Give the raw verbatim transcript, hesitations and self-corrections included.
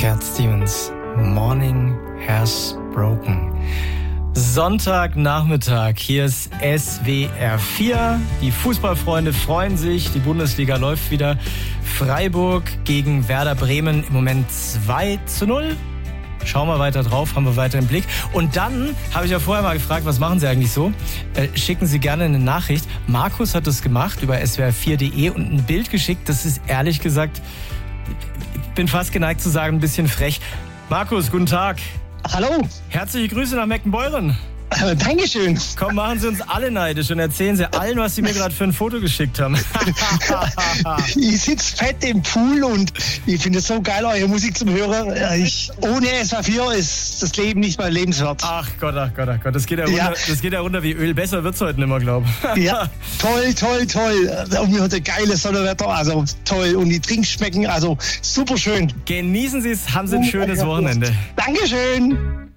Cat Stevens, Morning Has Broken. Sonntagnachmittag, hier ist S W R vier. Die Fußballfreunde freuen sich, die Bundesliga läuft wieder. Freiburg gegen Werder Bremen im Moment zwei zu null. Schauen wir weiter drauf, haben wir weiter im Blick. Und dann habe ich ja vorher mal gefragt, was machen Sie eigentlich so? Äh, schicken Sie gerne eine Nachricht. Markus hat das gemacht über S W R vier Punkt de und ein Bild geschickt. Das ist ehrlich gesagt, ich bin fast geneigt zu sagen, ein bisschen frech. Markus, guten Tag. Hallo. Herzliche Grüße nach Meckenbeuren. Äh, Dankeschön. Komm, machen Sie uns alle neidisch und erzählen Sie allen, was Sie mir gerade für ein Foto geschickt haben. Ich sitze fett im Pool und ich finde es so geil, eure Musik zum Hören. Ich, ohne S W R vier ist das Leben nicht mal lebenswert. Ach Gott, ach Gott, ach Gott. Das geht ja runter, Ja. das geht ja runter wie Öl. Besser wird's heute nicht mehr, glaube ich. Ja, toll, toll, toll. Und wir hatten geiles Sonnenwetter, also toll. Und die Drinks schmecken, also super schön. Genießen Sie es, haben Sie ein schönes Wochenende. Dankeschön.